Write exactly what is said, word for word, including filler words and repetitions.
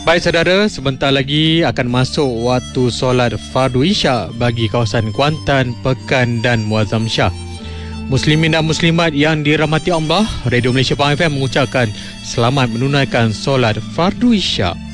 Baik saudara, sebentar lagi akan masuk waktu solat fardu isyak bagi kawasan Kuantan, Pekan dan Muazzam Shah. Muslimin dan muslimat yang dirahmati Allah, Radio Malaysia Pahang F M mengucapkan selamat menunaikan solat fardu isyak.